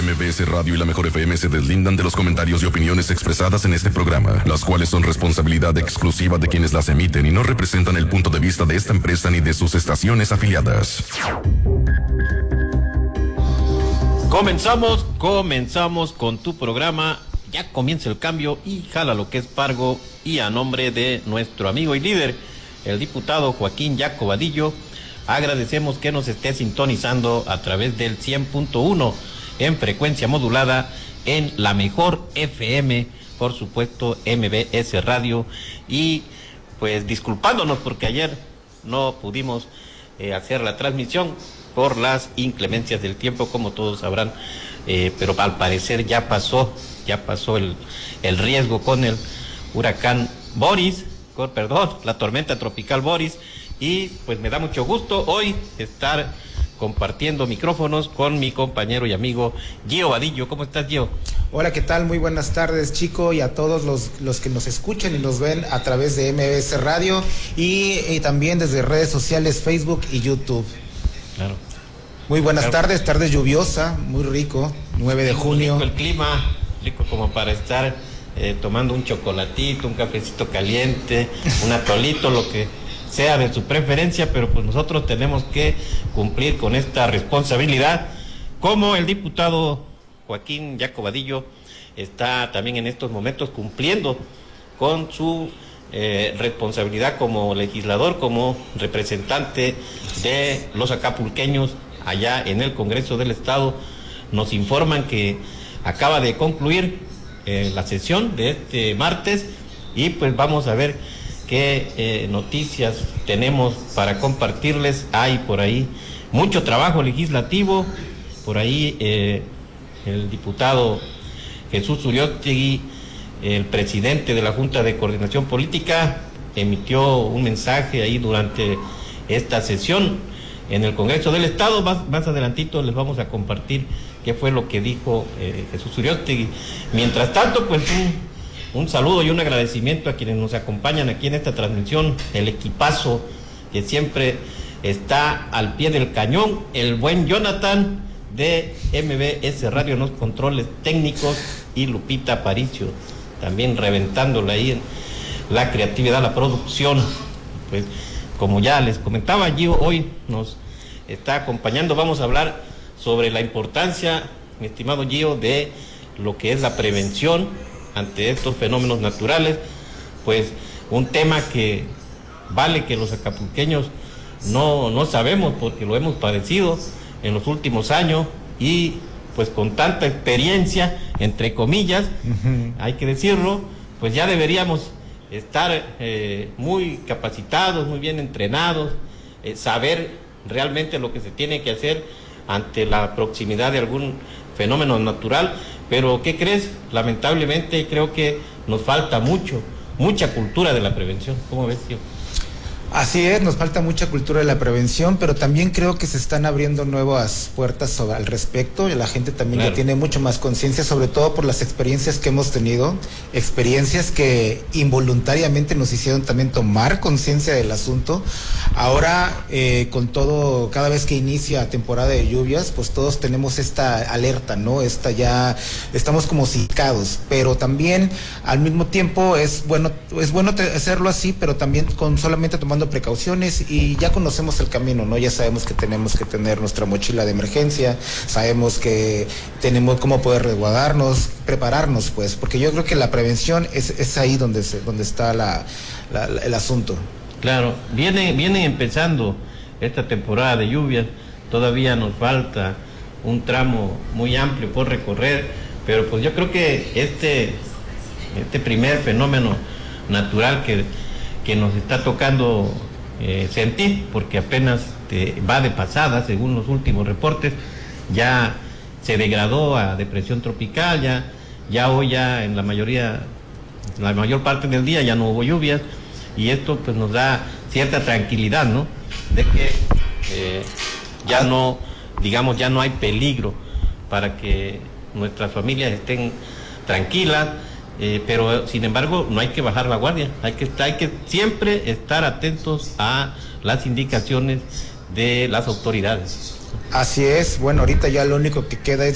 MBS Radio y la Mejor FM se deslindan de los comentarios y opiniones expresadas en este programa, las cuales son responsabilidad exclusiva de quienes las emiten y no representan el punto de vista de esta empresa ni de sus estaciones afiliadas. Comenzamos con tu programa. Ya comienza el cambio y jala lo que es Pargo, y a nombre de nuestro amigo y líder, el diputado Joaquín Yaco Vadillo, agradecemos que nos esté sintonizando a través del 100.1 en frecuencia modulada en la Mejor FM, por supuesto MBS Radio, y pues disculpándonos porque ayer no pudimos hacer la transmisión por las inclemencias del tiempo, como todos sabrán, pero al parecer ya pasó el riesgo con el huracán Boris, la tormenta tropical Boris, y pues me da mucho gusto hoy estar compartiendo micrófonos con mi compañero y amigo Gio Vadillo. ¿Cómo estás, Gio? Hola, ¿qué tal? Muy buenas tardes, Chico, y a todos los que nos escuchan y nos ven a través de MBS Radio y también desde redes sociales, Facebook y YouTube. Claro. Muy buenas tardes, tarde lluviosa, muy rico, 9 de junio. Rico el clima, rico como para estar tomando un chocolatito, un cafecito caliente, un atolito, lo que sea de su preferencia, pero pues nosotros tenemos que cumplir con esta responsabilidad, como el diputado Joaquín Yaco Vadillo está también en estos momentos cumpliendo con su responsabilidad como legislador, como representante de los acapulqueños allá en el Congreso del Estado. Nos informan que acaba de concluir la sesión de este martes, y pues vamos a ver qué noticias tenemos para compartirles. Hay por ahí mucho trabajo legislativo, por ahí el diputado Jesús Uriostegui, el presidente de la Junta de Coordinación Política, emitió un mensaje ahí durante esta sesión en el Congreso del Estado. Más adelantito les vamos a compartir qué fue lo que dijo Jesús Uriostegui. Mientras tanto, pues un saludo y un agradecimiento a quienes nos acompañan aquí en esta transmisión, el equipazo que siempre está al pie del cañón, el buen Jonathan de MBS Radio en los controles técnicos, y Lupita Aparicio también reventándola ahí en la creatividad, la producción. Pues como ya les comentaba, Gio hoy nos está acompañando. Vamos a hablar sobre la importancia, mi estimado Gio, de lo que es la prevención ante estos fenómenos naturales. Pues un tema que vale que los acapulqueños no sabemos, porque lo hemos padecido en los últimos años, y pues con tanta experiencia, entre comillas, hay que decirlo, pues ya deberíamos estar muy capacitados, muy bien entrenados, saber realmente lo que se tiene que hacer ante la proximidad de algún fenómeno natural. Pero ¿qué crees? Lamentablemente creo que nos falta mucha cultura de la prevención. ¿Cómo ves, tío? Así es, nos falta mucha cultura de la prevención, pero también creo que se están abriendo nuevas puertas al respecto, y la gente también ya tiene mucho más conciencia, sobre todo por las experiencias que hemos tenido, experiencias que involuntariamente nos hicieron también tomar conciencia del asunto. Ahora, con todo, cada vez que inicia temporada de lluvias, pues todos tenemos esta alerta, ¿no? Ya estamos como cicados, pero también al mismo tiempo es bueno hacerlo así, pero también solamente tomando precauciones, y ya conocemos el camino, ¿no? Ya sabemos que tenemos que tener nuestra mochila de emergencia, sabemos que tenemos cómo poder resguardarnos, prepararnos, pues, porque yo creo que la prevención es ahí donde está el asunto. Claro, viene empezando esta temporada de lluvias, todavía nos falta un tramo muy amplio por recorrer, pero pues yo creo que este primer fenómeno natural que nos está tocando sentir, porque apenas va de pasada, según los últimos reportes, ya se degradó a depresión tropical, ya hoy en la mayor parte del día ya no hubo lluvias, y esto pues nos da cierta tranquilidad, ¿no? De que ya no hay peligro para que nuestras familias estén tranquilas. Pero sin embargo no hay que bajar la guardia, hay que siempre estar atentos a las indicaciones de las autoridades. Así es, bueno, ahorita ya lo único que queda es